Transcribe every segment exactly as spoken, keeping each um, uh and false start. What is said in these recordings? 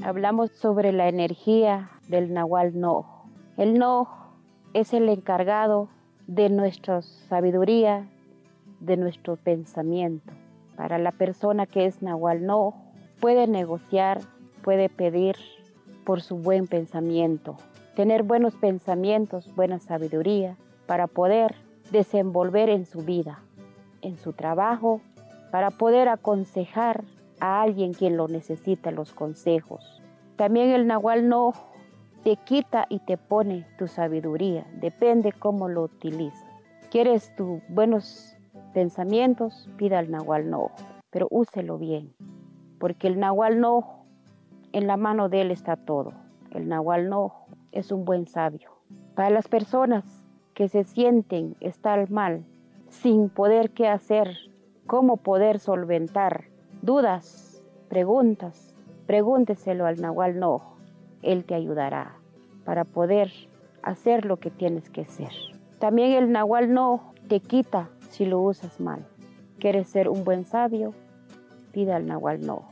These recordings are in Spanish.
hablamos sobre la energía del Nahual Noj. El Noj es el encargado de nuestra sabiduría, de nuestro pensamiento. Para la persona que es Nahual Noj, puede negociar, puede pedir por su buen pensamiento, tener buenos pensamientos, buena sabiduría, para poder desenvolver en su vida, en su trabajo, para poder aconsejar a alguien quien lo necesita los consejos. También el Nahual Noj te quita y te pone tu sabiduría, depende cómo lo utilizas. ¿Quieres tus buenos pensamientos? Pida al Nahual Noj, pero úselo bien, porque el Nahual Noj, en la mano de él está todo. El Nahual Noj es un buen sabio. Para las personas que se sienten estar mal, sin poder qué hacer, cómo poder solventar dudas, preguntas, pregúnteselo al Nahual Noj. Él te ayudará para poder hacer lo que tienes que hacer. También el Nahual Noj te quita si lo usas mal. ¿Quieres ser un buen sabio? Pida al Nahual Noj.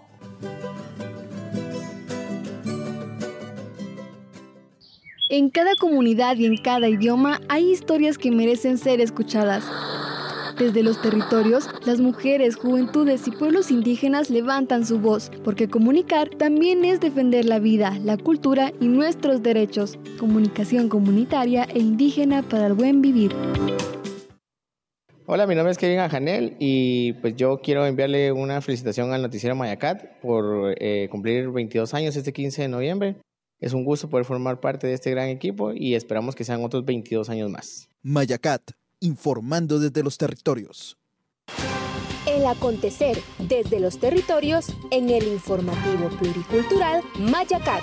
En cada comunidad y en cada idioma hay historias que merecen ser escuchadas. Desde los territorios, las mujeres, juventudes y pueblos indígenas levantan su voz, porque comunicar también es defender la vida, la cultura y nuestros derechos. Comunicación comunitaria e indígena para el buen vivir. Hola, mi nombre es Kevin Ajanel y pues yo quiero enviarle una felicitación al noticiero Mayacat por eh, cumplir veintidós años este quince de noviembre. Es un gusto poder formar parte de este gran equipo y esperamos que sean otros veintidós años más. Mayacat, informando desde los territorios. El acontecer desde los territorios en el informativo pluricultural Mayacat.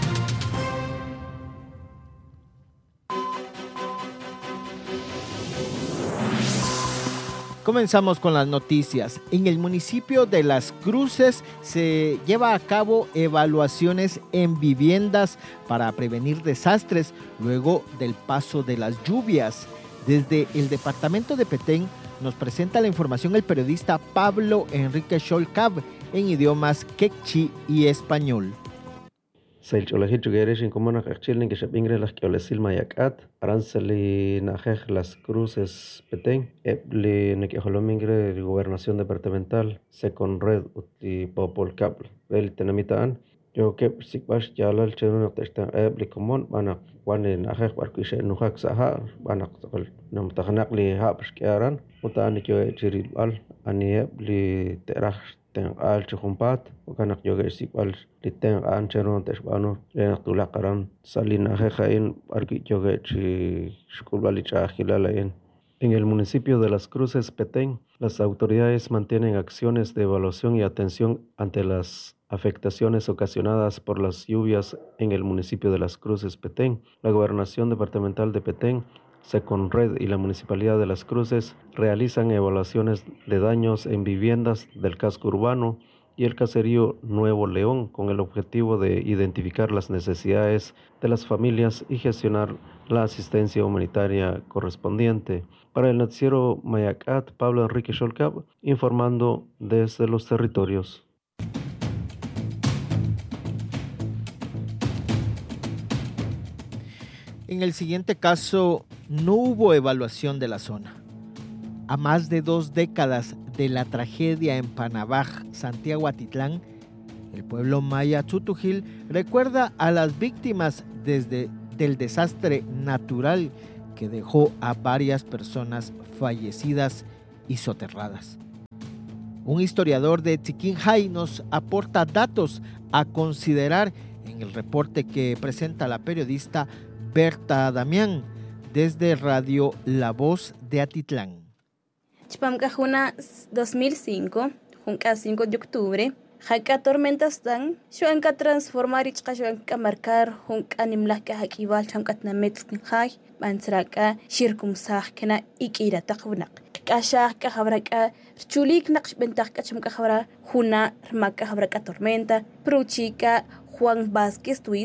Comenzamos con las noticias. En el municipio de Las Cruces se lleva a cabo evaluaciones en viviendas para prevenir desastres luego del paso de las lluvias. Desde el departamento de Petén nos presenta la información el periodista Pablo Enrique Sholcab en idiomas quechí y español. Sailcholahi Chugueres en Comona Cachilin que Shapingre las Kiolesil Mayacat, Aranceli Najej Las Cruces Petén, Epli Nequiholomingre Gobernación Departamental, Second Red Uti Popol Cable, Bel Tenamitaan, yo que Sikbash Yalal Cheruna Testa Epli Comon, Bana, Wane Najej Barquishe Nujak Saha, Bana Namtahanakli Haps Kiaran, Utani Kyo Chiril Al, Ani Epli Terach. Al chujumpat ukanak yoga sipal liteng an cheron tesbano lenak tulakaran salina jejain arki yoga chi shkulbalicha hilalain. En el municipio de Las Cruces Petén, las autoridades mantienen acciones de evaluación y atención ante las afectaciones ocasionadas por las lluvias en el municipio de Las Cruces Petén. La Gobernación Departamental de Petén, Seconred y la Municipalidad de Las Cruces realizan evaluaciones de daños en viviendas del casco urbano y el caserío Nuevo León con el objetivo de identificar las necesidades de las familias y gestionar la asistencia humanitaria correspondiente. Para el noticiero Mayacat, Pablo Enrique Sholcab, informando desde los territorios. En el siguiente caso, no hubo evaluación de la zona. A más de dos décadas de la tragedia en Panabaj, Santiago Atitlán, el pueblo maya Tzutujil recuerda a las víctimas desde del desastre natural que dejó a varias personas fallecidas y soterradas. Un historiador de Tziquinjay nos aporta datos a considerar en el reporte que presenta la periodista Berta Damián desde Radio La Voz de Atitlán. Chpamcajuna dos mil cinco, junca cinco de octubre, jaca tormentas tan, shuanca transformar y chka marcar, junca nimlaka hakibal chamkatna metzkinjay, bansraka shirkumsaj kena ikira takbunak. Kasha kahabraka chulik naqsh bentak chamkajabra juna rmaka habraka tormenta, pruchika Juan Vázquez Tuis,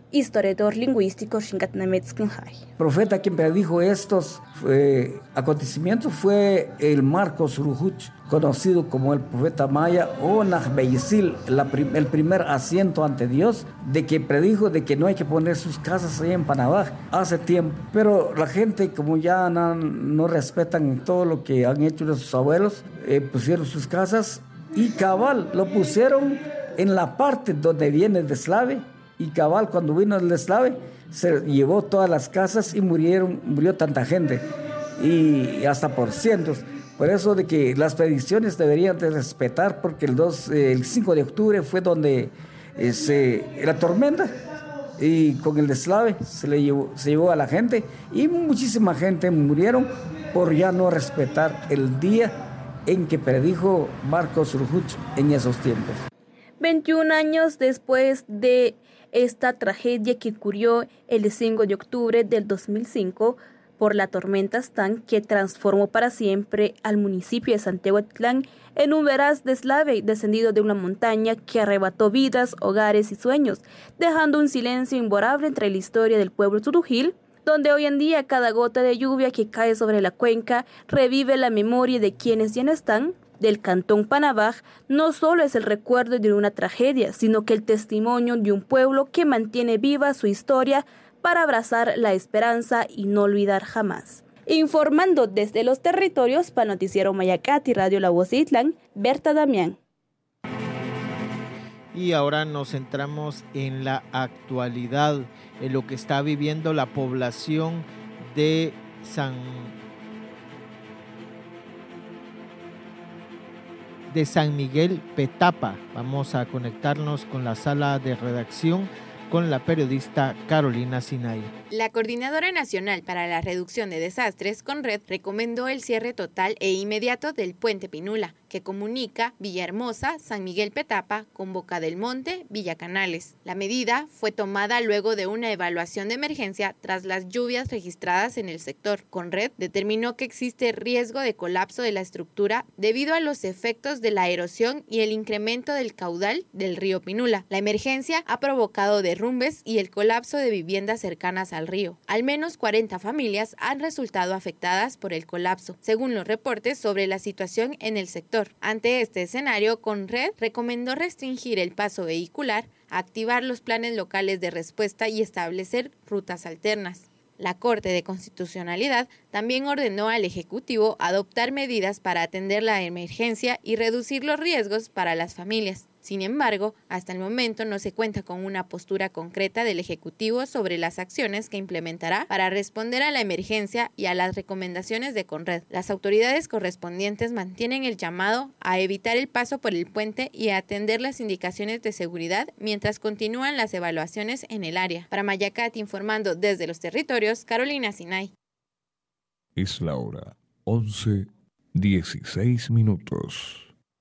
historiador lingüístico Shingatnametzkinjay. El profeta quien predijo estos eh, acontecimientos fue el Marcos Ruhuch, conocido como el profeta maya o Nahbeisil, el primer asiento ante Dios, de que predijo de que no hay que poner sus casas ahí en Panabaj hace tiempo. Pero la gente, como ya no, no respetan todo lo que han hecho sus abuelos, eh, pusieron sus casas y cabal lo pusieron en la parte donde viene el deslave. Y cabal, cuando vino el deslave, se llevó todas las casas y murieron, murió tanta gente, y hasta por cientos. Por eso de que las predicciones deberían de respetar, porque el, dos, eh, el cinco de octubre fue donde eh, se, la tormenta, y con el deslave se, le llevó, se llevó a la gente, y muchísima gente murieron por ya no respetar el día en que predijo Marcos Ruhuch en esos tiempos. veintiún años después de esta tragedia que ocurrió el cinco de octubre del dos mil cinco por la tormenta Stan, que transformó para siempre al municipio de Santiago Atitlán en un veraz deslave descendido de una montaña que arrebató vidas, hogares y sueños, dejando un silencio imborrable entre la historia del pueblo Turujil, donde hoy en día cada gota de lluvia que cae sobre la cuenca revive la memoria de quienes ya no están. Del cantón Panabaj no solo es el recuerdo de una tragedia, sino que el testimonio de un pueblo que mantiene viva su historia para abrazar la esperanza y no olvidar jamás. Informando desde los territorios para Noticiero Mayacat y Radio La Voz de Itlán, Berta Damián. Y ahora nos centramos en la actualidad, en lo que está viviendo la población de San de San Miguel Petapa. Vamos a conectarnos con la sala de redacción con la periodista Carolina Sinay. La Coordinadora Nacional para la Reducción de Desastres, CONRED, recomendó el cierre total e inmediato del Puente Pinula, que comunica Villahermosa, San Miguel Petapa con Boca del Monte, Villa Canales. La medida fue tomada luego de una evaluación de emergencia tras las lluvias registradas en el sector. CONRED determinó que existe riesgo de colapso de la estructura debido a los efectos de la erosión y el incremento del caudal del río Pinula. La emergencia ha provocado derrumbes y el colapso de viviendas cercanas al río. Al menos cuarenta familias han resultado afectadas por el colapso, según los reportes sobre la situación en el sector. Ante este escenario, CONRED recomendó restringir el paso vehicular, activar los planes locales de respuesta y establecer rutas alternas. La Corte de Constitucionalidad también ordenó al Ejecutivo adoptar medidas para atender la emergencia y reducir los riesgos para las familias. Sin embargo, hasta el momento no se cuenta con una postura concreta del Ejecutivo sobre las acciones que implementará para responder a la emergencia y a las recomendaciones de CONRED. Las autoridades correspondientes mantienen el llamado a evitar el paso por el puente y a atender las indicaciones de seguridad mientras continúan las evaluaciones en el área. Para Mayacat, informando desde los territorios, Carolina Sinay. Es la hora once dieciséis minutos.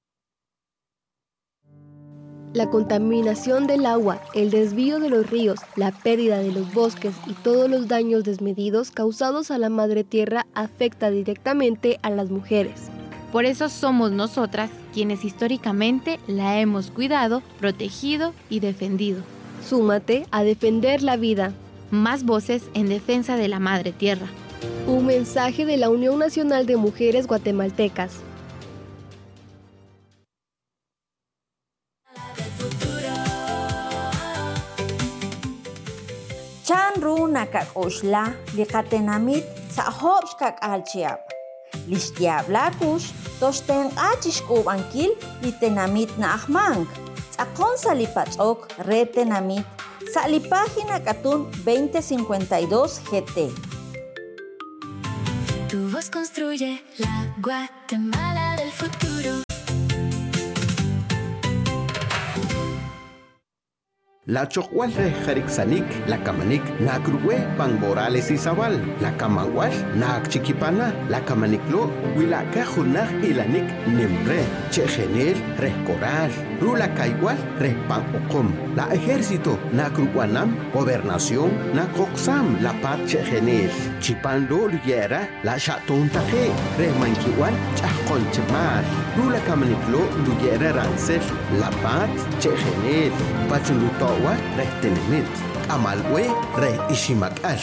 La contaminación del agua, el desvío de los ríos, la pérdida de los bosques y todos los daños desmedidos causados a la madre tierra afecta directamente a las mujeres. Por eso somos nosotras quienes históricamente la hemos cuidado, protegido y defendido. Súmate a defender la vida. Más voces en defensa de la madre tierra. Un mensaje de la Unión Nacional de Mujeres Guatemaltecas. Chan runa kak oshla liqatenamit sahobsh kak alchiab. Lishtiabla kush toshten achish kubankil litenamit na ahmang. Akon salipatzok retenamit salipágina katun veinte cincuenta y dos G T. Tu voz construye la Guatemala del futuro. La chocualre jarixanic, la camanik, na crue, pangborales y zabal, la camanguash, na chiquipana, la camaniclo, huila cajunaj ilanik, nimbre, chejenel, rescorar. rula caigual respan ocom, la ejército na cruanam, gobernación na coxam, la pache genel, chipando luyera la chatun taje, remanquiwal chahconchemal, rula camaniclo luyera rancel, la pat che genel, pachulutowa restenimit, amalwe re ishimakal.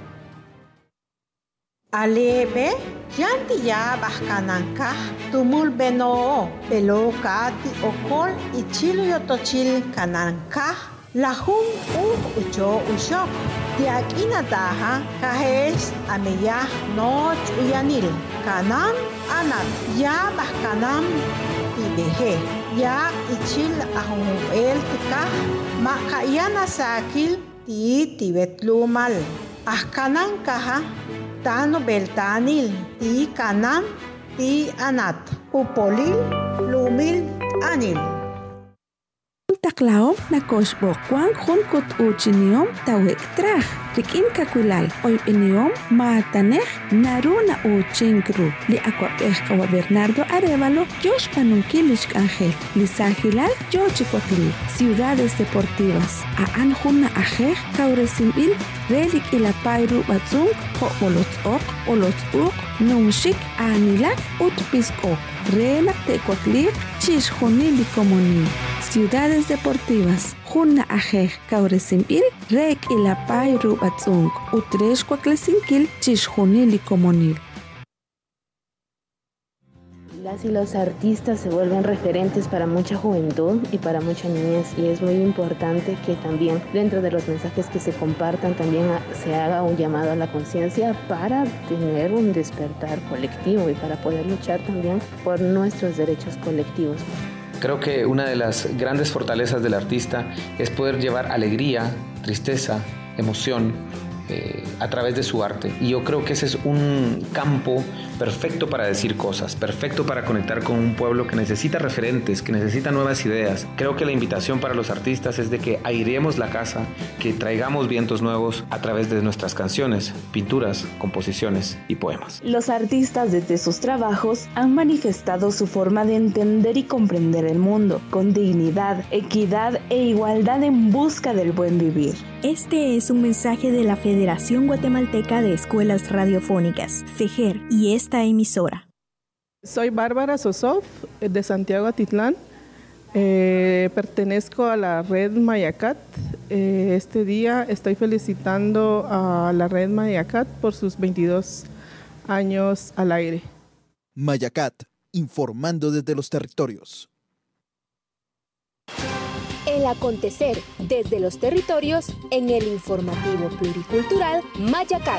Alebe, yanti ya bahkananka, tumul beno, pelokati okol ichil yotochil kananka, lahun uh ucho ushok, tiakina taha, kahes ameyah noch uyanil, kanan anat, ya bahkanam tibehe, ya ichil ahun el tikah, makayana sakil ti tibetlumal, ahkanan kaha, Tano beltanil, ti kanan, ti anat, upolil, lumil, anil. Taklao na kosbok kwang hun kut uchiniom tawek trach. Rikin kakulal oy iniom maatanech naruna uchinkru. Li akwapech kawa Bernardo Arevalo, Josh Panunkilish Ángel. Li Sajilal, Yochikwakli. Ciudades Deportivas. A Anjuna Ajej, Kauresimbil, Relik Ilapairu Batzung, Hokmolotzok, Olotzuk, Numshik, Anilak, Utpiskok. Renak Tecuaclic, Chishjunili Comoni. Ciudades Deportivas, Juna Ajej, Kauresimbil, Rek Ilapay Rubatzung, Utresh Cuaclesinkil, Chishjunili Comonil. Las y los artistas se vuelven referentes para mucha juventud y para mucha niñez, y es muy importante que también dentro de los mensajes que se compartan también se haga un llamado a la conciencia para tener un despertar colectivo y para poder luchar también por nuestros derechos colectivos. Creo que una de las grandes fortalezas del artista es poder llevar alegría, tristeza, emoción eh, a través de su arte. Y yo creo que ese es un campo perfecto para decir cosas, perfecto para conectar con un pueblo que necesita referentes, que necesita nuevas ideas. Creo que la invitación para los artistas es de que airemos la casa, que traigamos vientos nuevos a través de nuestras canciones, pinturas, composiciones y poemas. Los artistas desde sus trabajos han manifestado su forma de entender y comprender el mundo, con dignidad, equidad e igualdad en busca del buen vivir. Este es un mensaje de la Federación Guatemalteca de Escuelas Radiofónicas, FEGER, y esta emisora. Soy Bárbara Sosov, de Santiago Atitlán. Eh, pertenezco a la red Mayacat. Eh, este día estoy felicitando a la red Mayacat por sus veintidós años al aire. Mayacat, informando desde los territorios. El acontecer desde los territorios en el informativo pluricultural Mayacat.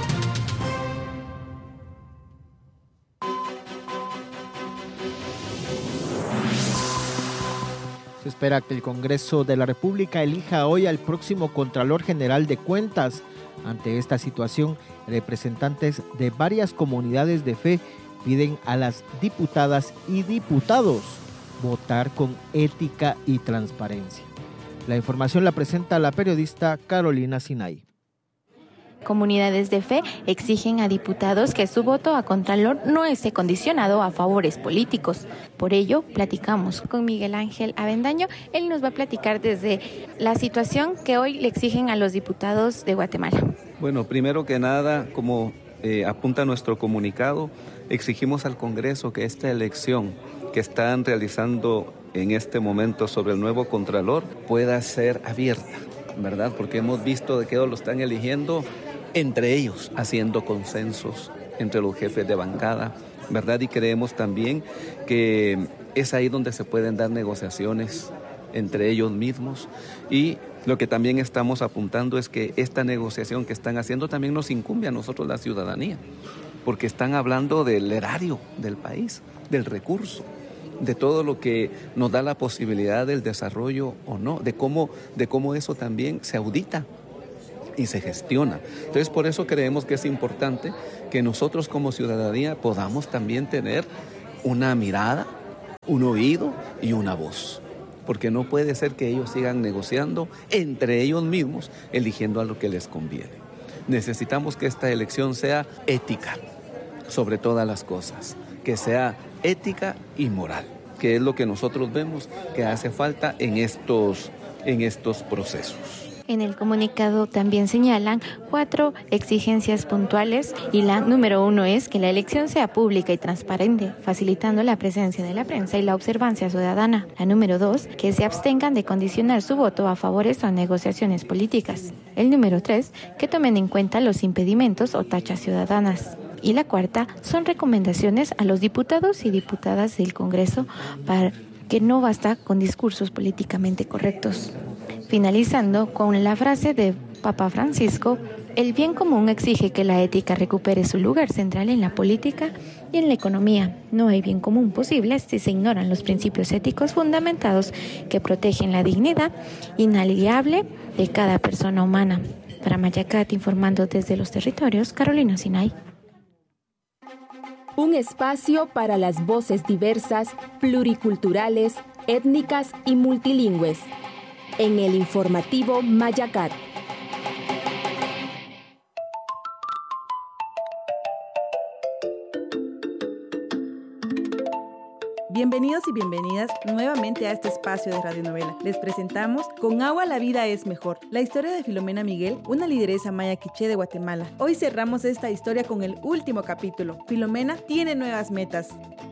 Se espera que el Congreso de la República elija hoy al próximo Contralor General de Cuentas. Ante esta situación, representantes de varias comunidades de fe piden a las diputadas y diputados votar con ética y transparencia. La información la presenta la periodista Carolina Sinay. Comunidades de fe exigen a diputados que su voto a Contralor no esté condicionado a favores políticos. Por ello, platicamos con Miguel Ángel Avendaño. Él nos va a platicar desde la situación que hoy le exigen a los diputados de Guatemala. Bueno, primero que nada, como eh, apunta nuestro comunicado, exigimos al Congreso que esta elección que están realizando en este momento sobre el nuevo Contralor pueda ser abierta, ¿verdad? Porque hemos visto de que ellos lo están eligiendo entre ellos, haciendo consensos entre los jefes de bancada, ¿verdad? Y creemos también que es ahí donde se pueden dar negociaciones entre ellos mismos, y lo que también estamos apuntando es que esta negociación que están haciendo también nos incumbe a nosotros, la ciudadanía, porque están hablando del erario del país, del recurso, de todo lo que nos da la posibilidad del desarrollo o no, de cómo, de cómo eso también se audita y se gestiona. Entonces, por eso creemos que es importante que nosotros como ciudadanía podamos también tener una mirada, un oído y una voz, porque no puede ser que ellos sigan negociando entre ellos mismos, eligiendo a lo que les conviene. Necesitamos que esta elección sea ética, sobre todas las cosas, que sea ética y moral. que es lo que nosotros vemos que hace falta en estos, en estos procesos. En el comunicado también señalan cuatro exigencias puntuales y la número uno es que la elección sea pública y transparente, facilitando la presencia de la prensa y la observancia ciudadana. La número dos, que se abstengan de condicionar su voto a favores o negociaciones políticas. El número tres, que tomen en cuenta los impedimentos o tachas ciudadanas. Y la cuarta, son recomendaciones a los diputados y diputadas del Congreso para que no basta con discursos políticamente correctos. Finalizando con la frase de Papa Francisco, el bien común exige que la ética recupere su lugar central en la política y en la economía. No hay bien común posible si se ignoran los principios éticos fundamentados que protegen la dignidad inalienable de cada persona humana. Para Mayacat, informando desde los territorios, Carolina Sinay. Un espacio para las voces diversas, pluriculturales, étnicas y multilingües. En el informativo Mayacat. Bienvenidos y bienvenidas nuevamente a este espacio de radionovela. Les presentamos Con agua la vida es mejor, la historia de Filomena Miguel, una lideresa maya quiché de Guatemala. Hoy cerramos esta historia con el último capítulo. Filomena tiene nuevas metas.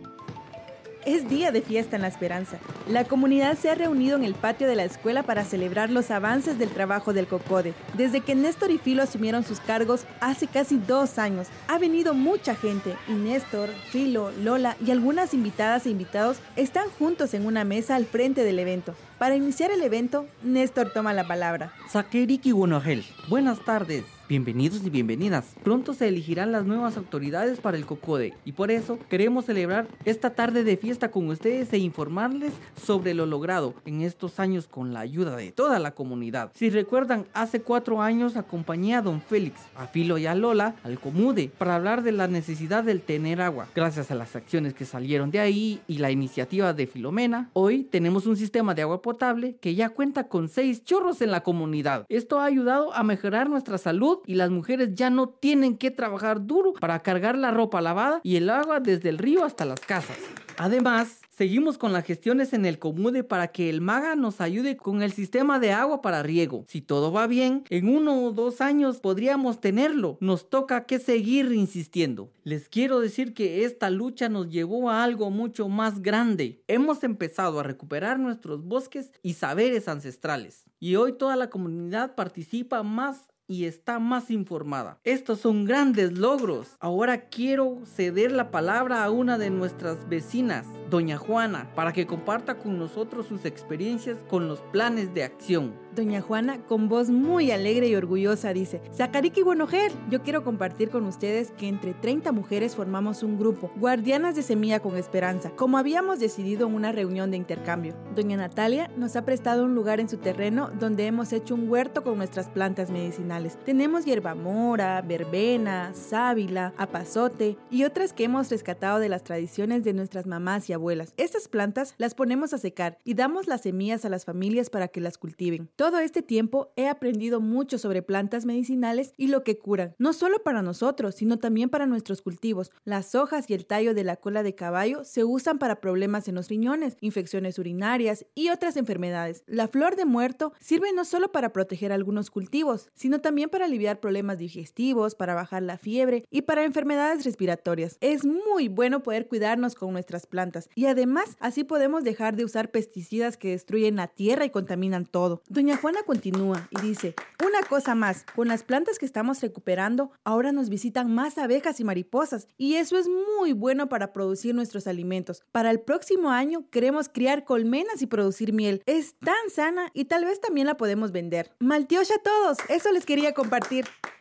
Es día de fiesta en La Esperanza. La comunidad se ha reunido en el patio de la escuela para celebrar los avances del trabajo del COCODE. Desde que Néstor y Filo asumieron sus cargos hace casi dos años, ha venido mucha gente y Néstor, Filo, Lola y algunas invitadas e invitados están juntos en una mesa al frente del evento. Para iniciar el evento, Néstor toma la palabra. Sakeriki Wonohel, buenas tardes. Bienvenidos y bienvenidas. Pronto se elegirán las nuevas autoridades para el COCODE y por eso queremos celebrar esta tarde de fiesta con ustedes e informarles sobre lo logrado en estos años con la ayuda de toda la comunidad. Si recuerdan, hace cuatro años acompañé a don Félix, a Filo y a Lola al Comude para hablar de la necesidad del tener agua. Gracias a las acciones que salieron de ahí y la iniciativa de Filomena, hoy tenemos un sistema de agua potable que ya cuenta con seis chorros en la comunidad. Esto ha ayudado a mejorar nuestra salud y las mujeres ya no tienen que trabajar duro para cargar la ropa lavada y el agua desde el río hasta las casas. Además, seguimos con las gestiones en el Comude para que el MAGA nos ayude con el sistema de agua para riego. Si todo va bien, en uno o dos años podríamos tenerlo. Nos toca que seguir insistiendo. Les quiero decir que esta lucha nos llevó a algo mucho más grande. Hemos empezado a recuperar nuestros bosques y saberes ancestrales. Y hoy toda la comunidad participa más y está más informada. Estos son grandes logros. Ahora quiero ceder la palabra a una de nuestras vecinas, doña Juana, para que comparta con nosotros sus experiencias con los planes de acción. Doña Juana, con voz muy alegre y orgullosa, dice: Sakariki Wonohel, yo quiero compartir con ustedes que entre treinta mujeres formamos un grupo, Guardianas de Semilla con Esperanza, como habíamos decidido en una reunión de intercambio. Doña Natalia nos ha prestado un lugar en su terreno donde hemos hecho un huerto con nuestras plantas medicinales. Tenemos hierbamora, verbena, sábila, apazote y otras que hemos rescatado de las tradiciones de nuestras mamás y abuelas. Estas plantas las ponemos a secar y damos las semillas a las familias para que las cultiven. Todo este tiempo he aprendido mucho sobre plantas medicinales y lo que curan, no solo para nosotros, sino también para nuestros cultivos. Las hojas y el tallo de la cola de caballo se usan para problemas en los riñones, infecciones urinarias y otras enfermedades. La flor de muerto sirve no solo para proteger algunos cultivos, sino también para aliviar problemas digestivos, para bajar la fiebre y para enfermedades respiratorias. Es muy bueno poder cuidarnos con nuestras plantas y además así podemos dejar de usar pesticidas que destruyen la tierra y contaminan todo. Doña Juana continúa y dice: una cosa más, con las plantas que estamos recuperando, ahora nos visitan más abejas y mariposas y eso es muy bueno para producir nuestros alimentos. Para el próximo año queremos criar colmenas y producir miel. Es tan sana y tal vez también la podemos vender. Maltiocha a todos, eso les quería compartir.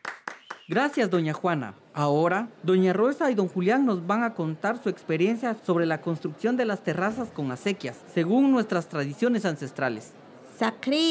Gracias, doña Juana. Ahora, doña Rosa y don Julián nos van a contar su experiencia sobre la construcción de las terrazas con acequias, según nuestras tradiciones ancestrales. Sakrik,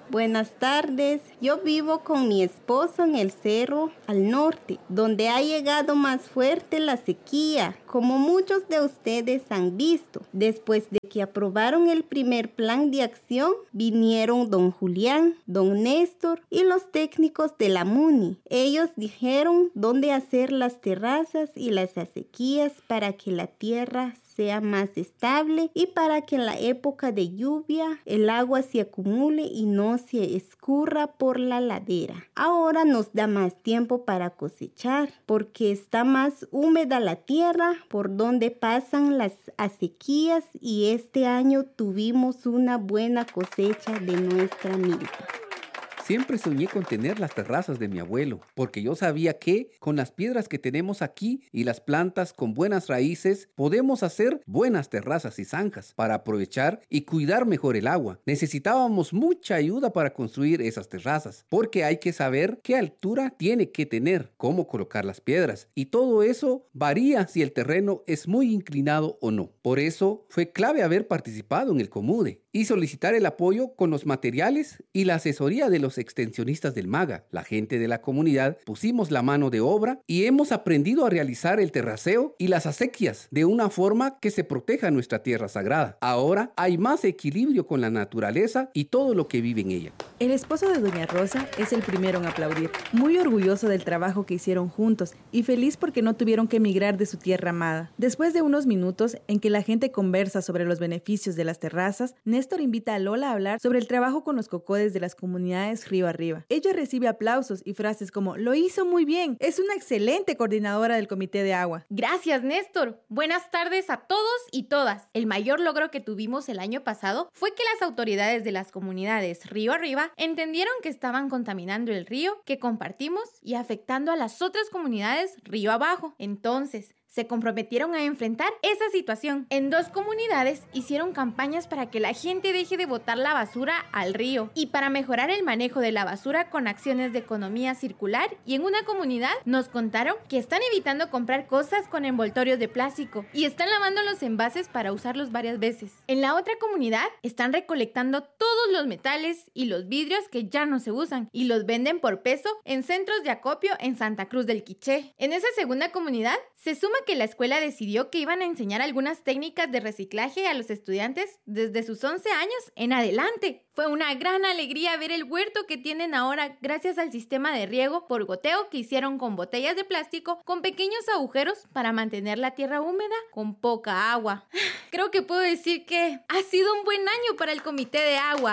Buenas tardes. Yo vivo con mi esposo en el cerro al norte, donde ha llegado más fuerte la sequía, como muchos de ustedes han visto. Después de que aprobaron el primer plan de acción, vinieron don Julián, don Néstor y los técnicos de la MUNI. Ellos dijeron dónde hacer las terrazas y las acequias para que la tierra sea más estable y para que en la época de lluvia el agua se acumule y no se escurra por la ladera. Ahora nos da más tiempo para cosechar porque está más húmeda la tierra por donde pasan las acequias y este año tuvimos una buena cosecha de nuestra milpa. Siempre soñé con tener las terrazas de mi abuelo, porque yo sabía que con las piedras que tenemos aquí y las plantas con buenas raíces, podemos hacer buenas terrazas y zanjas para aprovechar y cuidar mejor el agua. Necesitábamos mucha ayuda para construir esas terrazas, porque hay que saber qué altura tiene que tener, cómo colocar las piedras, y todo eso varía si el terreno es muy inclinado o no. Por eso fue clave haber participado en el Comude y solicitar el apoyo con los materiales y la asesoría de los extensionistas del MAGA. La gente de la comunidad pusimos la mano de obra y hemos aprendido a realizar el terraceo y las acequias de una forma que se proteja nuestra tierra sagrada. Ahora hay más equilibrio con la naturaleza y todo lo que vive en ella. El esposo de doña Rosa es el primero en aplaudir, muy orgulloso del trabajo que hicieron juntos y feliz porque no tuvieron que emigrar de su tierra amada. Después de unos minutos en que la gente conversa sobre los beneficios de las terrazas, Néstor invita a Lola a hablar sobre el trabajo con los cocodes de las comunidades río arriba. Ella recibe aplausos y frases como "lo hizo muy bien, es una excelente coordinadora del comité de agua". Gracias, Néstor. Buenas tardes a todos y todas. El mayor logro que tuvimos el año pasado fue que las autoridades de las comunidades río arriba entendieron que estaban contaminando el río que compartimos y afectando a las otras comunidades río abajo. Entonces, se comprometieron a enfrentar esa situación. En dos comunidades hicieron campañas para que la gente deje de botar la basura al río y para mejorar el manejo de la basura con acciones de economía circular, y en una comunidad nos contaron que están evitando comprar cosas con envoltorios de plástico y están lavando los envases para usarlos varias veces. En la otra comunidad están recolectando todos los metales y los vidrios que ya no se usan y los venden por peso en centros de acopio en Santa Cruz del Quiché. En esa segunda comunidad se suma que la escuela decidió que iban a enseñar algunas técnicas de reciclaje a los estudiantes desde sus once años en adelante. Fue una gran alegría ver el huerto que tienen ahora gracias al sistema de riego por goteo que hicieron con botellas de plástico con pequeños agujeros para mantener la tierra húmeda con poca agua. Creo que puedo decir que ha sido un buen año para el comité de agua.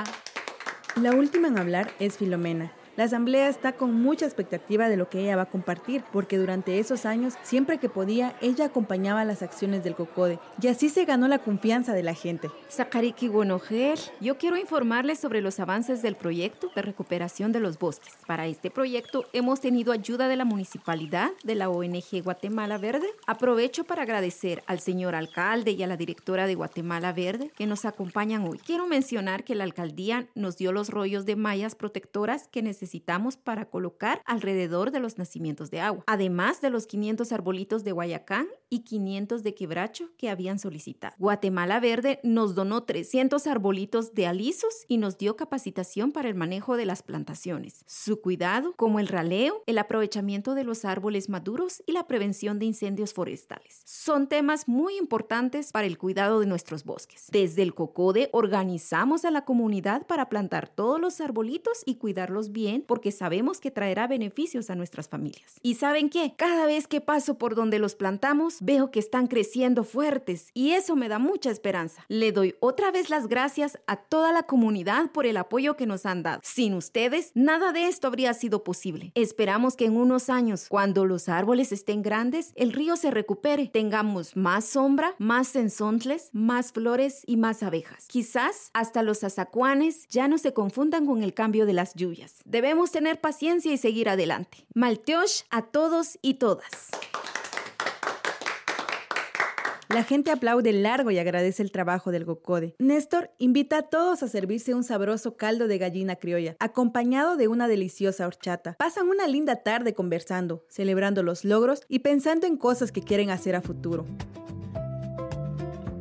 La última en hablar es Filomena. La asamblea está con mucha expectativa de lo que ella va a compartir, porque durante esos años, siempre que podía, ella acompañaba las acciones del COCODE y así se ganó la confianza de la gente. Sakariki Guanogel, yo quiero informarles sobre los avances del proyecto de recuperación de los bosques. Para este proyecto hemos tenido ayuda de la municipalidad, de la O N G Guatemala Verde. Aprovecho para agradecer al señor alcalde y a la directora de Guatemala Verde que nos acompañan hoy. Quiero mencionar que la alcaldía nos dio los rollos de mallas protectoras que necesitamos necesitamos para colocar alrededor de los nacimientos de agua, además de los quinientos arbolitos de Guayacán y quinientos de quebracho que habían solicitado. Guatemala Verde nos donó trescientos arbolitos de alisos y nos dio capacitación para el manejo de las plantaciones, su cuidado, como el raleo, el aprovechamiento de los árboles maduros y la prevención de incendios forestales. Son temas muy importantes para el cuidado de nuestros bosques. Desde el COCODE organizamos a la comunidad para plantar todos los arbolitos y cuidarlos bien, porque sabemos que traerá beneficios a nuestras familias. ¿Y saben qué? Cada vez que paso por donde los plantamos, veo que están creciendo fuertes y eso me da mucha esperanza. Le doy otra vez las gracias a toda la comunidad por el apoyo que nos han dado. Sin ustedes, nada de esto habría sido posible. Esperamos que en unos años, cuando los árboles estén grandes, el río se recupere, tengamos más sombra, más sensontles, más flores y más abejas. Quizás hasta los azacuanes ya no se confundan con el cambio de las lluvias. Debemos tener paciencia y seguir adelante. Malteosh a todos y todas. La gente aplaude largo y agradece el trabajo del COCODE. Néstor invita a todos a servirse un sabroso caldo de gallina criolla, acompañado de una deliciosa horchata. Pasan una linda tarde conversando, celebrando los logros y pensando en cosas que quieren hacer a futuro.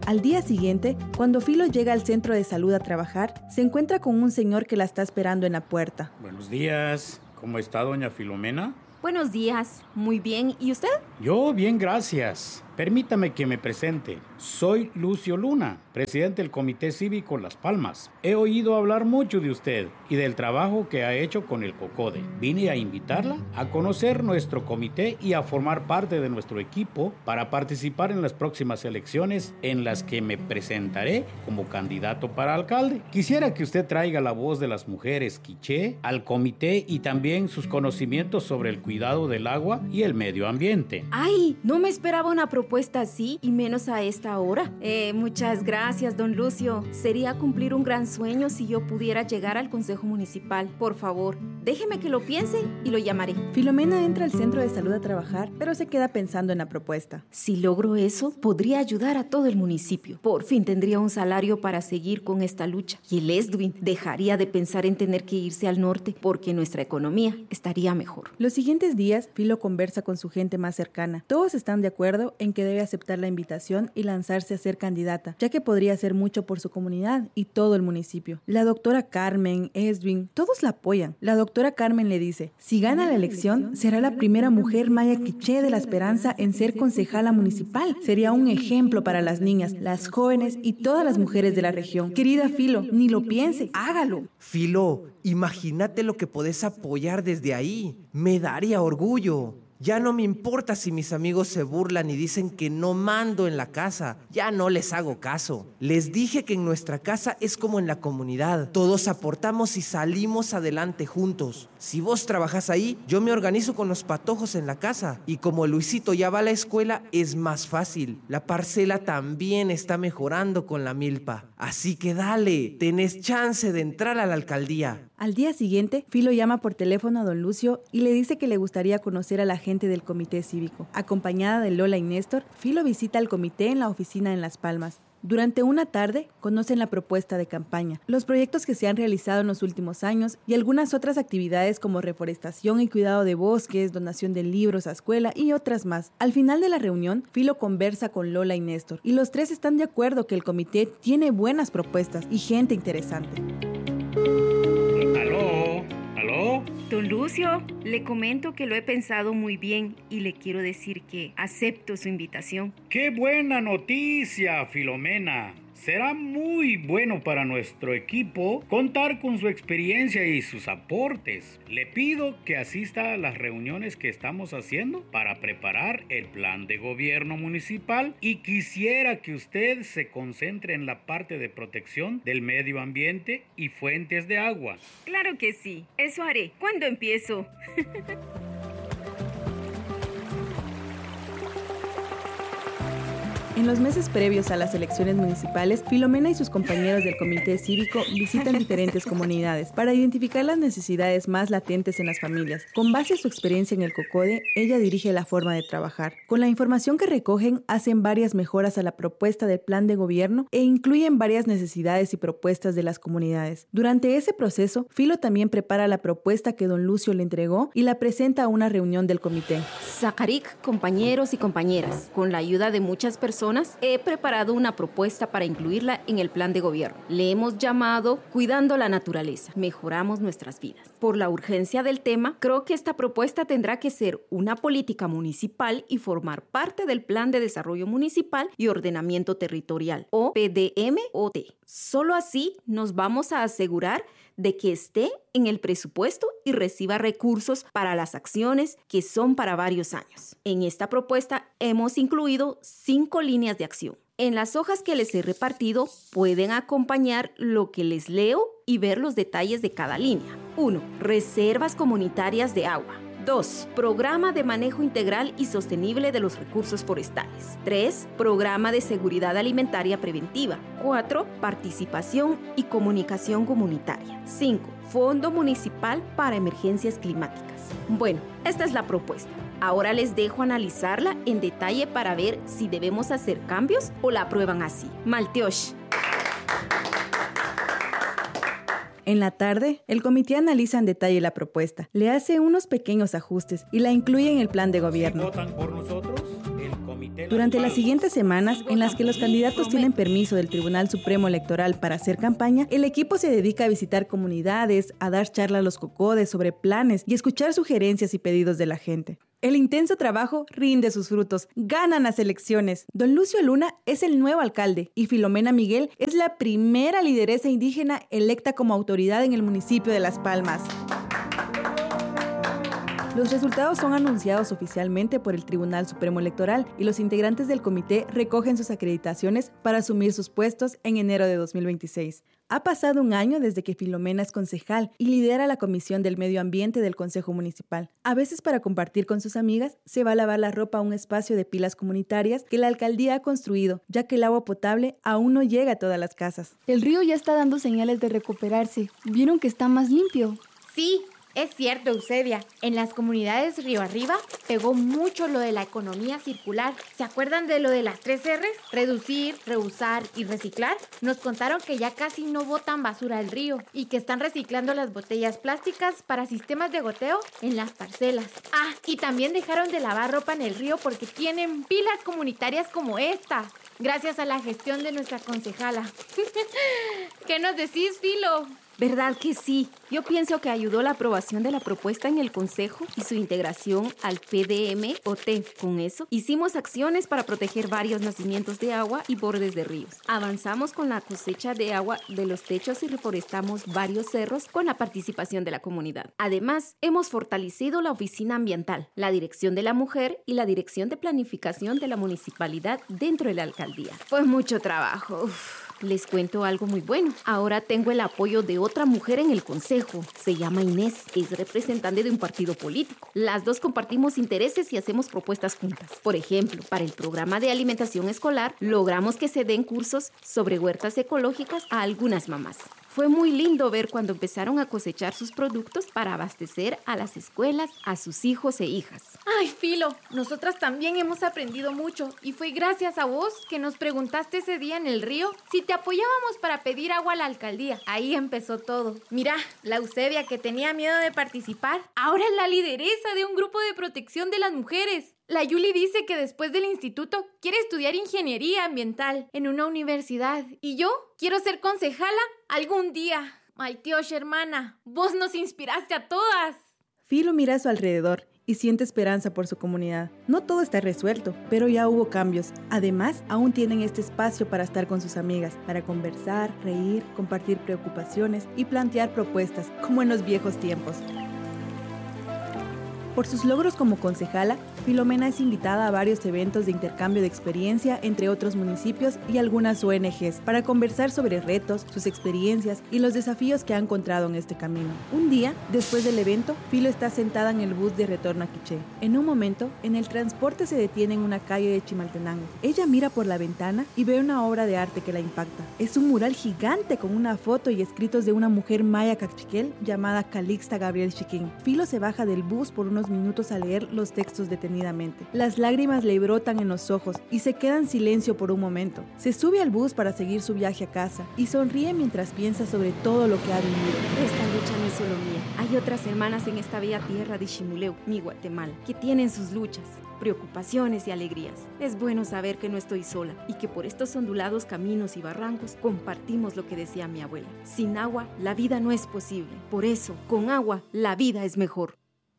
Al día siguiente, cuando Filo llega al centro de salud a trabajar, se encuentra con un señor que la está esperando en la puerta. Buenos días, ¿cómo está doña Filomena? Buenos días, muy bien. ¿Y usted? Yo bien, gracias. Permítame que me presente. Soy Lucio Luna, presidente del Comité Cívico Las Palmas. He oído hablar mucho de usted y del trabajo que ha hecho con el COCODE. Vine a invitarla a conocer nuestro comité y a formar parte de nuestro equipo para participar en las próximas elecciones en las que me presentaré como candidato para alcalde. Quisiera que usted traiga la voz de las mujeres quiché al comité y también sus conocimientos sobre el cuidado del agua y el medio ambiente. ¡Ay! No me esperaba una propuesta así y menos a esta hora. Eh, muchas gracias, don Lucio. Sería cumplir un gran sueño si yo pudiera llegar al Consejo Municipal. Por favor, déjeme que lo piense y lo llamaré. Filomena entra al centro de salud a trabajar, pero se queda pensando en la propuesta. Si logro eso, podría ayudar a todo el municipio. Por fin tendría un salario para seguir con esta lucha. Y el Esdwin dejaría de pensar en tener que irse al norte porque nuestra economía estaría mejor. Los siguientes días, Filo conversa con su gente más cercana. Todos están de acuerdo en que debe aceptar la invitación y lanzarse a ser candidata, ya que podría hacer mucho por su comunidad y todo el municipio. La doctora Carmen, Esdwin, todos la apoyan. La doctora Carmen le dice, si gana la elección, será la primera mujer maya quiché de La Esperanza en ser concejala municipal. Sería un ejemplo para las niñas, las jóvenes y todas las mujeres de la región. Querida Filo, ni lo piense, hágalo. Filo, imagínate lo que podés apoyar desde ahí. Me daría orgullo. Ya no me importa si mis amigos se burlan y dicen que no mando en la casa. Ya no les hago caso. Les dije que en nuestra casa es como en la comunidad. Todos aportamos y salimos adelante juntos. Si vos trabajas ahí, yo me organizo con los patojos en la casa. Y como Luisito ya va a la escuela, es más fácil. La parcela también está mejorando con la milpa. Así que dale, tenés chance de entrar a la alcaldía. Al día siguiente, Filo llama por teléfono a don Lucio y le dice que le gustaría conocer a la gente del comité cívico. Acompañada de Lola y Néstor, Filo visita al comité en la oficina en Las Palmas. Durante una tarde, conocen la propuesta de campaña, los proyectos que se han realizado en los últimos años y algunas otras actividades como reforestación y cuidado de bosques, donación de libros a escuela y otras más. Al final de la reunión, Filo conversa con Lola y Néstor y los tres están de acuerdo que el comité tiene buenas propuestas y gente interesante. ¿Aló? ¿Aló? Don Lucio, le comento que lo he pensado muy bien y le quiero decir que acepto su invitación. ¡Qué buena noticia, Filomena! Será muy bueno para nuestro equipo contar con su experiencia y sus aportes. Le pido que asista a las reuniones que estamos haciendo para preparar el plan de gobierno municipal y quisiera que usted se concentre en la parte de protección del medio ambiente y fuentes de agua. Claro que sí, eso haré. ¿Cuándo empiezo? En los meses previos a las elecciones municipales, Filomena y sus compañeros del comité cívico visitan diferentes comunidades para identificar las necesidades más latentes en las familias. Con base a su experiencia en el COCODE, ella dirige la forma de trabajar. Con la información que recogen, hacen varias mejoras a la propuesta del plan de gobierno e incluyen varias necesidades y propuestas de las comunidades. Durante ese proceso, Filo también prepara la propuesta que don Lucio le entregó y la presenta a una reunión del comité. Zacarik, compañeros y compañeras, con la ayuda de muchas personas, he preparado una propuesta para incluirla en el plan de gobierno. Le hemos llamado Cuidando la Naturaleza. Mejoramos nuestras vidas. Por la urgencia del tema, creo que esta propuesta tendrá que ser una política municipal y formar parte del Plan de Desarrollo Municipal y Ordenamiento Territorial, o P D M O T. Solo así nos vamos a asegurar de que esté en el presupuesto y reciba recursos para las acciones que son para varios años. En esta propuesta hemos incluido cinco líneas de acción. En las hojas que les he repartido pueden acompañar lo que les leo y ver los detalles de cada línea. uno. Reservas comunitarias de agua. dos. Programa de manejo integral y sostenible de los recursos forestales. tres. Programa de seguridad alimentaria preventiva. cuatro. Participación y comunicación comunitaria. cinco. Fondo municipal para emergencias climáticas. Bueno, esta es la propuesta. Ahora les dejo analizarla en detalle para ver si debemos hacer cambios o la aprueban así. Malteosh. En la tarde, el comité analiza en detalle la propuesta, le hace unos pequeños ajustes y la incluye en el plan de gobierno. ¿Votan por nosotros? Durante las siguientes semanas, en las que los candidatos tienen permiso del Tribunal Supremo Electoral para hacer campaña, el equipo se dedica a visitar comunidades, a dar charlas a los cocodes sobre planes y escuchar sugerencias y pedidos de la gente. El intenso trabajo rinde sus frutos. Ganan las elecciones. Don Lucio Luna es el nuevo alcalde y Filomena Miguel es la primera lideresa indígena electa como autoridad en el municipio de Las Palmas. Los resultados son anunciados oficialmente por el Tribunal Supremo Electoral y los integrantes del comité recogen sus acreditaciones para asumir sus puestos en enero de dos mil veintiséis. Ha pasado un año desde que Filomena es concejal y lidera la Comisión del Medio Ambiente del Consejo Municipal. A veces, para compartir con sus amigas, se va a lavar la ropa a un espacio de pilas comunitarias que la alcaldía ha construido, ya que el agua potable aún no llega a todas las casas. El río ya está dando señales de recuperarse. ¿Vieron que está más limpio? Sí. Es cierto, Eusebia, en las comunidades río arriba pegó mucho lo de la economía circular. ¿Se acuerdan de lo de las tres erres? Reducir, reusar y reciclar. Nos contaron que ya casi no botan basura al río y que están reciclando las botellas plásticas para sistemas de goteo en las parcelas. Ah, y también dejaron de lavar ropa en el río porque tienen pilas comunitarias como esta, gracias a la gestión de nuestra concejala. ¿Qué nos decís, Filo? ¿Verdad que sí? Yo pienso que ayudó la aprobación de la propuesta en el Consejo y su integración al P D M O T. Con eso, hicimos acciones para proteger varios nacimientos de agua y bordes de ríos. Avanzamos con la cosecha de agua de los techos y reforestamos varios cerros con la participación de la comunidad. Además, hemos fortalecido la oficina ambiental, la Dirección de la Mujer y la Dirección de Planificación de la Municipalidad dentro de la alcaldía. Fue mucho trabajo. Uf. Les cuento algo muy bueno. Ahora tengo el apoyo de otra mujer en el consejo. Se llama Inés. Es representante de un partido político. Las dos compartimos intereses y hacemos propuestas juntas. Por ejemplo, para el programa de alimentación escolar, logramos que se den cursos sobre huertas ecológicas a algunas mamás. Fue muy lindo ver cuando empezaron a cosechar sus productos para abastecer a las escuelas, a sus hijos e hijas. Ay, Filo, nosotras también hemos aprendido mucho y fue gracias a vos que nos preguntaste ese día en el río si te apoyábamos para pedir agua a la alcaldía. Ahí empezó todo. Mira, la Eusebia, que tenía miedo de participar, ahora es la lideresa de un grupo de protección de las mujeres. La Yuli dice que después del instituto quiere estudiar ingeniería ambiental en una universidad. Y yo quiero ser concejala algún día. Maitiosh, hermana, vos nos inspiraste a todas. Filo mira a su alrededor y siente esperanza por su comunidad. No todo está resuelto, pero ya hubo cambios. Además, aún tienen este espacio para estar con sus amigas, para conversar, reír, compartir preocupaciones y plantear propuestas, como en los viejos tiempos. Por sus logros como concejala, Filomena es invitada a varios eventos de intercambio de experiencia entre otros municipios y algunas O N Ges para conversar sobre retos, sus experiencias y los desafíos que ha encontrado en este camino. Un día, después del evento, Filo está sentada en el bus de retorno a Quiché. En un momento, en el transporte se detiene en una calle de Chimaltenango. Ella mira por la ventana y ve una obra de arte que la impacta. Es un mural gigante con una foto y escritos de una mujer maya cachiquel llamada Calixta Gabriel Chiquín. Filo se baja del bus por unos minutos a leer los textos detenidamente. Las lágrimas le brotan en los ojos y se queda en silencio por un momento. Se sube al bus para seguir su viaje a casa y sonríe mientras piensa sobre todo lo que ha vivido. Esta lucha no es solo mía. Hay otras hermanas en esta bella tierra de Ximuleu, mi Guatemala, que tienen sus luchas, preocupaciones y alegrías. Es bueno saber que no estoy sola y que por estos ondulados caminos y barrancos compartimos lo que decía mi abuela. Sin agua, la vida no es posible. Por eso, con agua, la vida es mejor.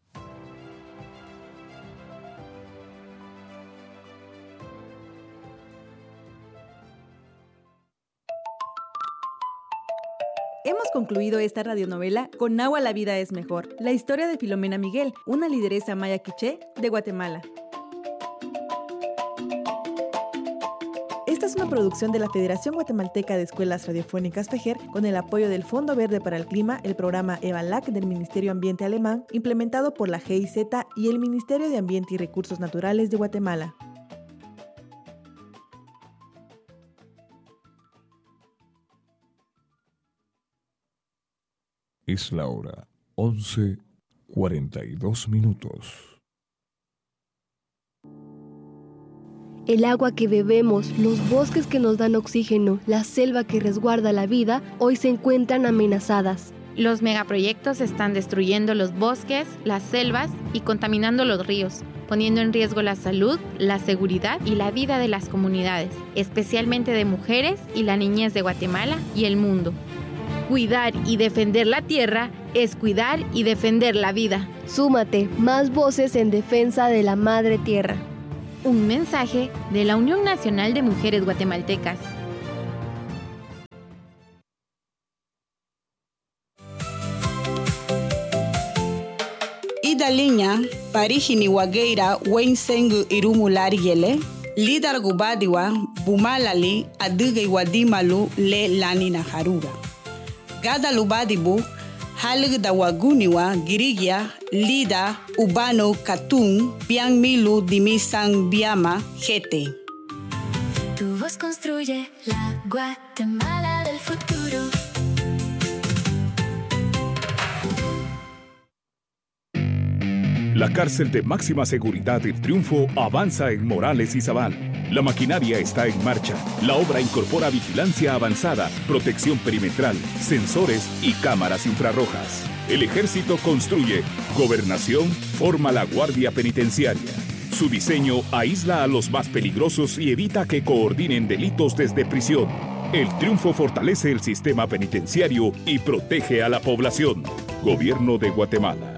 Hemos concluido esta radionovela Con agua la vida es mejor, la historia de Filomena Miguel, una lideresa maya quiché de Guatemala. Esta es una producción de la Federación Guatemalteca de Escuelas Radiofónicas FEGER con el apoyo del Fondo Verde para el Clima, el programa EVALAC del Ministerio Ambiente Alemán, implementado por la G I Z y el Ministerio de Ambiente y Recursos Naturales de Guatemala. Es la hora once cuarenta y dos minutos. El agua que bebemos, los bosques que nos dan oxígeno, la selva que resguarda la vida, hoy se encuentran amenazadas. Los megaproyectos están destruyendo los bosques, las selvas y contaminando los ríos. poniendo en riesgo la salud, la seguridad y la vida de las comunidades, especialmente de mujeres y la niñez de Guatemala y el mundo. Cuidar y defender la tierra es cuidar y defender la vida. Súmate, más voces en defensa de la madre tierra. Un mensaje de la Unión Nacional de Mujeres Guatemaltecas. Ida linya parihini wageira wensengu irumulari yele lidar gubadiwa bumalali aduge wadimalu le lanina harura gada lubadibu halig da waguniwa girigya lida ubano katun pian milu dimisan biama jete. Tu voz construye la Guatemala del futuro. La cárcel de máxima seguridad El Triunfo avanza en Morales y Zabal. La maquinaria está en marcha. La obra incorpora vigilancia avanzada, protección perimetral, sensores y cámaras infrarrojas. El ejército construye. Gobernación forma la Guardia Penitenciaria. Su diseño aísla a los más peligrosos y evita que coordinen delitos desde prisión. El Triunfo fortalece el sistema penitenciario y protege a la población. Gobierno de Guatemala.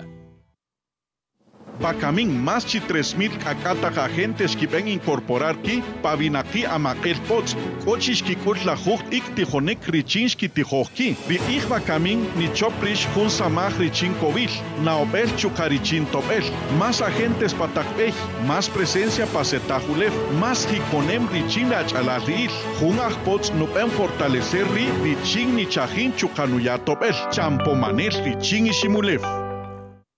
Pacamín más de tres mil cacata agentes que ven incorporar aquí, pavinaki a maquel pots, cochis que curt la jucht ik tijonek richins que tijoki, vi ich pacamín ni choprish jun samaj richin covil, naobel chucarichin tobel, más agentes patakbej, más presencia pasetajulef, más jiconem richin achalal, jun pots no pen fortalecer ri richin ni chajin chucanuyatobel, champomanel richin y simulef.